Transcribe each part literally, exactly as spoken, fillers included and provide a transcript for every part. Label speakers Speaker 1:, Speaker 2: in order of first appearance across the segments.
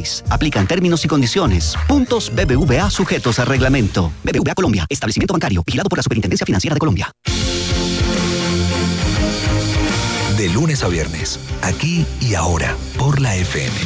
Speaker 1: seis. Aplican términos y condiciones. Puntos B B V A sujetos a reglamento. B B V A Colombia. Establecimiento bancario. Vigilado por la Superintendencia Financiera de Colombia.
Speaker 2: De lunes a viernes. Aquí y ahora. Por la F M.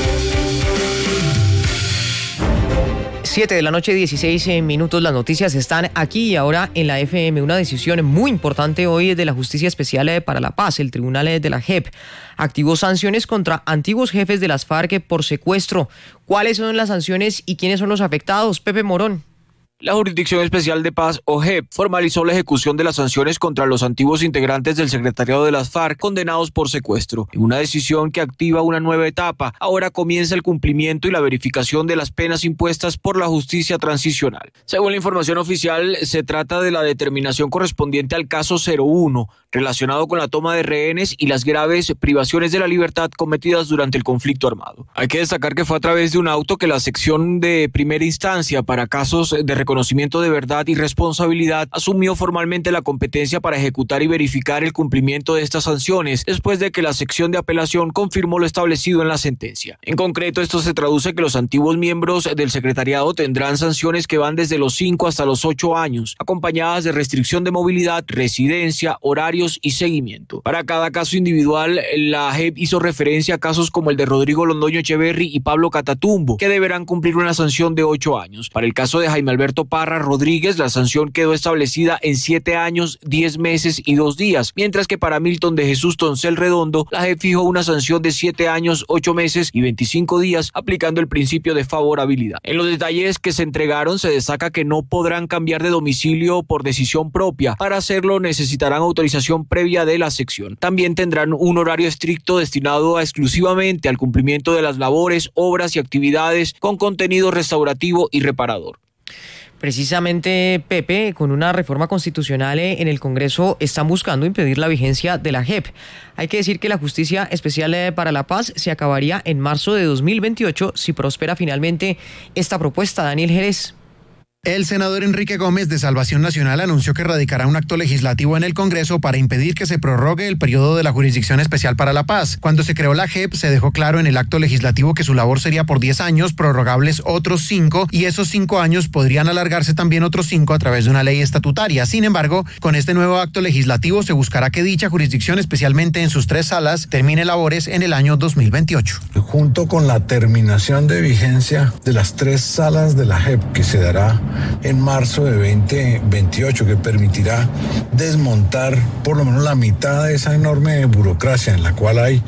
Speaker 3: siete de la noche, dieciséis minutos. Las noticias están aquí y ahora en la F M. Una decisión muy importante hoy de la Justicia Especial para la Paz. El Tribunal de la J E P activó sanciones contra antiguos jefes de las FARC por secuestro. ¿Cuáles son las sanciones y quiénes son los afectados? Pepe Morón.
Speaker 4: La Jurisdicción Especial de Paz, o J E P, formalizó la ejecución de las sanciones contra los antiguos integrantes del secretariado de las FARC condenados por secuestro, en una decisión que activa una nueva etapa. Ahora comienza el cumplimiento y la verificación de las penas impuestas por la justicia transicional. Según la información oficial, se trata de la determinación correspondiente al caso cero uno, relacionado con la toma de rehenes y las graves privaciones de la libertad cometidas durante el conflicto armado. Hay que destacar que fue a través de un auto que la sección de primera instancia para casos de reconocimiento de verdad y responsabilidad asumió formalmente la competencia para ejecutar y verificar el cumplimiento de estas sanciones, después de que la sección de apelación confirmó lo establecido en la sentencia. En concreto, esto se traduce que los antiguos miembros del secretariado tendrán sanciones que van desde los cinco hasta los ocho años, acompañadas de restricción de movilidad, residencia, horarios y seguimiento. Para cada caso individual, la J E P hizo referencia a casos como el de Rodrigo Londoño Echeverry y Pablo Catatumbo, que deberán cumplir una sanción de ocho años. Para el caso de Jaime Alberto Parra Rodríguez, la sanción quedó establecida en siete años, diez meses y dos días, mientras que para Milton de Jesús Toncel Redondo, la J E P fijó una sanción de siete años, ocho meses y veinticinco días, aplicando el principio de favorabilidad. En los detalles que se entregaron, se destaca que no podrán cambiar de domicilio por decisión propia. Para hacerlo, necesitarán autorización previa de la sección. También tendrán un horario estricto destinado a exclusivamente al cumplimiento de las labores, obras y actividades con contenido restaurativo y reparador.
Speaker 3: Precisamente, Pepe, con una reforma constitucional en el Congreso están buscando impedir la vigencia de la J E P. Hay que decir que la Justicia Especial para la Paz se acabaría en marzo de dos mil veintiocho si prospera finalmente esta propuesta. Daniel Jerez.
Speaker 5: El senador Enrique Gómez de Salvación Nacional anunció que radicará un acto legislativo en el Congreso para impedir que se prorrogue el periodo de la Jurisdicción Especial para la Paz. Cuando se creó la J E P, se dejó claro en el acto legislativo que su labor sería por diez años, prorrogables otros cinco, y esos cinco años podrían alargarse también otros cinco a través de una ley estatutaria. Sin embargo, con este nuevo acto legislativo se buscará que dicha jurisdicción, especialmente en sus tres salas, termine labores en el año dos mil veintiocho.
Speaker 6: Junto con la terminación de vigencia de las tres salas de la J E P, que se dará en marzo de veinte veintiocho, que permitirá desmontar por lo menos la mitad de esa enorme burocracia en la cual hay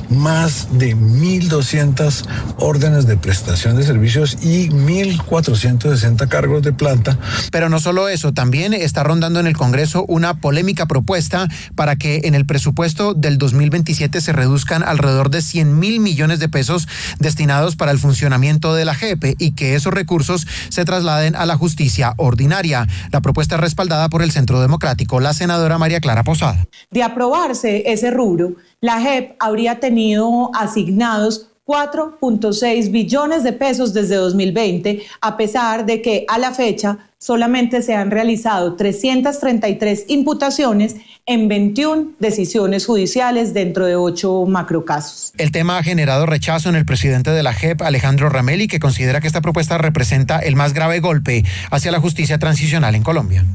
Speaker 6: más de mil doscientas órdenes de prestación de servicios y mil cuatrocientos sesenta cargos de planta.
Speaker 5: Pero no solo eso, también está rondando en el Congreso una polémica propuesta para que en el presupuesto del dos mil veintisiete se reduzcan alrededor de cien mil millones de pesos destinados para el funcionamiento de la J E P y que esos recursos se trasladen a la justicia ordinaria. La propuesta es respaldada por el Centro Democrático. La senadora María Clara Posada.
Speaker 7: De aprobarse ese rubro, la J E P habría tenido asignados cuatro punto seis billones de pesos desde dos mil veinte, a pesar de que a la fecha solamente se han realizado trescientas treinta y tres imputaciones en veintiuna decisiones judiciales dentro de ocho macrocasos.
Speaker 5: El tema ha generado rechazo en el presidente de la J E P, Alejandro Ramelli, que considera que esta propuesta representa el más grave golpe hacia la justicia transicional en Colombia.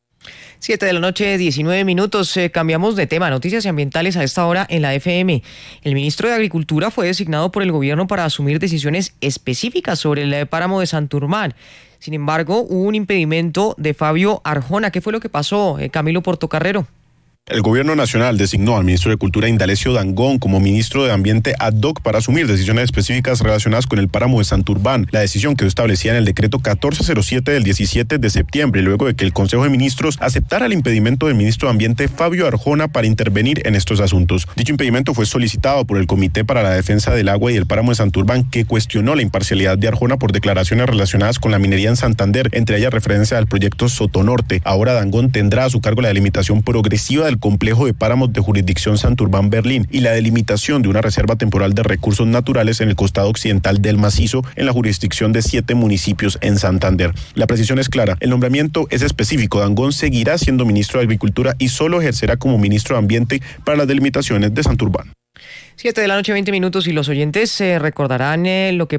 Speaker 3: siete de la noche, diecinueve minutos. Eh, cambiamos de tema. Noticias ambientales a esta hora en la F M. El ministro de Agricultura fue designado por el gobierno para asumir decisiones específicas sobre el páramo de Santurbán. Sin embargo, hubo un impedimento de Fabio Arjona. ¿Qué fue lo que pasó, eh, Camilo Portocarrero?
Speaker 8: El Gobierno Nacional designó al ministro de Cultura Indalecio Dangond como ministro de Ambiente ad hoc para asumir decisiones específicas relacionadas con el páramo de Santurbán. La decisión quedó establecida en el decreto catorce cero siete del diecisiete de septiembre, luego de que el Consejo de Ministros aceptara el impedimento del ministro de Ambiente Fabio Arjona para intervenir en estos asuntos. Dicho impedimento fue solicitado por el Comité para la Defensa del Agua y el Páramo de Santurbán, que cuestionó la imparcialidad de Arjona por declaraciones relacionadas con la minería en Santander, entre ellas referencia al proyecto Sotonorte. Ahora Dangond tendrá a su cargo la delimitación progresiva del complejo de páramos de jurisdicción Santurbán-Berlín y la delimitación de una reserva temporal de recursos naturales en el costado occidental del macizo en la jurisdicción de siete municipios en Santander. La precisión es clara, el nombramiento es específico. Dangond seguirá siendo ministro de Agricultura y solo ejercerá como ministro de Ambiente para las delimitaciones de Santurbán.
Speaker 3: siete de la noche, veinte minutos, y los oyentes eh, recordarán eh, lo que